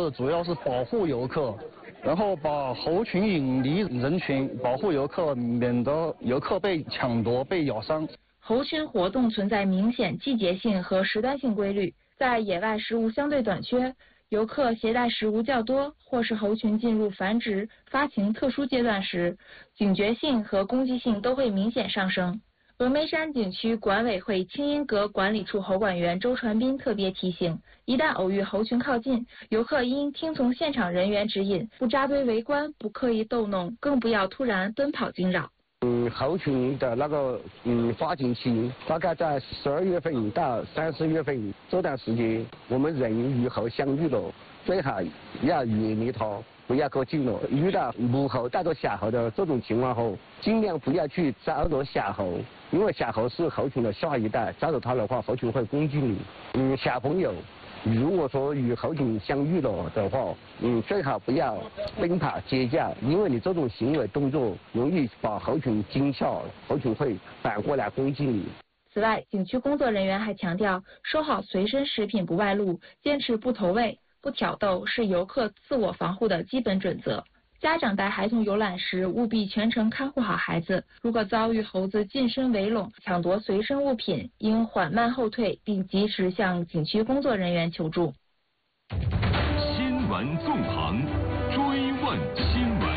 是主要是保护游客，然后把猴群引离人群，保护游客，免得游客被抢夺、被咬伤。 猴群活动存在明显季节性和时段性规律，在野外食物相对短缺，游客携带食物较多，或是猴群进入繁殖、发情特殊阶段时，警觉性和攻击性都会明显上升。峨眉山景区管委会青音阁管理处侯管员周传斌特别提醒，一旦偶遇猴群靠近，游客应听从现场人员指引，不扎堆围观，不刻意逗弄，更不要突然奔跑惊扰。 猴群的发情期大概在12月份到30月份这段时间，我们人与猴相遇了，最好要远离它，不要靠近了。遇到母猴带着小猴的这种情况后，尽量不要去招惹小猴，因为小猴是猴群的下一代，招惹它的话，猴群会攻击你。小朋友如果说与猴群相遇了的话，最好不要奔跑尖叫，因为你这种行为动作容易把猴群惊吓，猴群会反过来攻击你。 此外，景区工作人员还强调，收好随身食品不外露，坚持不投喂、不挑逗是游客自我防护的基本准则。家长带孩童游览时，务必全程看护好孩子。如果遭遇猴子近身围拢、抢夺随身物品，应缓慢后退，并及时向景区工作人员求助。 新闻纵横，追问新闻。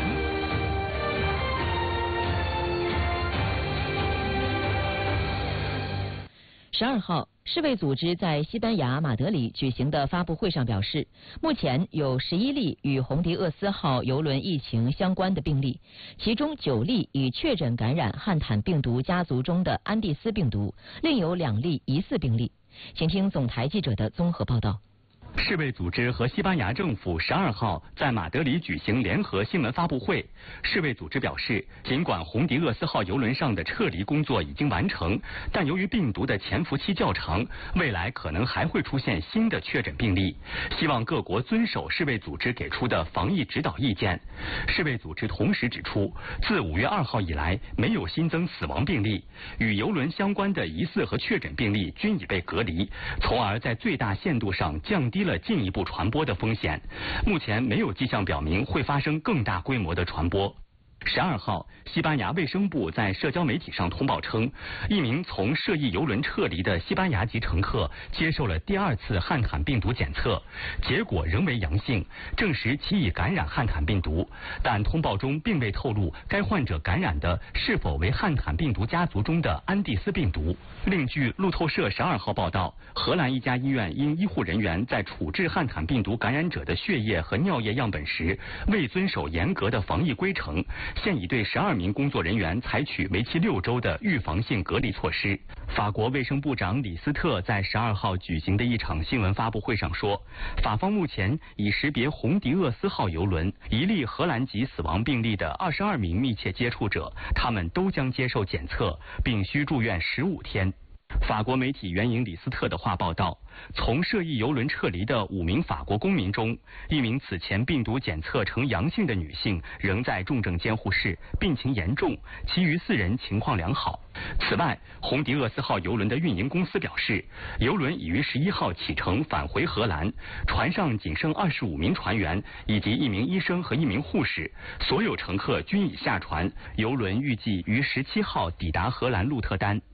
12号，世卫组织在西班牙马德里举行的发布会上表示，目前有11例与红迪厄斯号邮轮疫情相关的病例，其中9例已确诊感染汉坦病毒家族中的安第斯病毒，另有2例疑似病例。请听总台记者的综合报道。 世卫组织和西班牙政府12号在马德里举行联合新闻发布会。世卫组织表示，尽管红迪厄斯号邮轮上的撤离工作已经完成，但由于病毒的潜伏期较长，未来可能还会出现新的确诊病例。希望各国遵守世卫组织给出的防疫指导意见。世卫组织同时指出，自5月2号以来，没有新增死亡病例，与邮轮相关的疑似和确诊病例均已被隔离，从而在最大限度上降低了进一步传播的风险。目前没有迹象表明会发生更大规模的传播。12号，西班牙卫生部在社交媒体上通报称，一名从涉疫邮轮撤离的西班牙籍乘客接受了第2次汉坦病毒检测，结果仍为阳性，证实其已感染汉坦病毒，但通报中并未透露该患者感染的是否为汉坦病毒家族中的安第斯病毒。另据路透社12号报道，荷兰一家医院因医护人员在处置汉坦病毒感染者的血液和尿液样本时未遵守严格的防疫规程，现已对12名工作人员采取为期6周的预防性隔离措施。法国卫生部长李斯特在12号举行的一场新闻发布会上说，法方目前已识别红迪厄斯号邮轮1例荷兰籍死亡病例的22名密切接触者，他们都将接受检测，并需住院15天。法国媒体援引李斯特的话报道，从涉疫邮轮撤离的5名法国公民中，1名此前病毒检测呈阳性的女性仍在重症监护室，病情严重，其余4人情况良好。此外，红迪厄斯号邮轮的运营公司表示，邮轮已于11号启程返回荷兰，船上仅剩25名船员以及1名医生和1名护士，所有乘客均已下船，邮轮预计于17号抵达荷兰鹿特丹。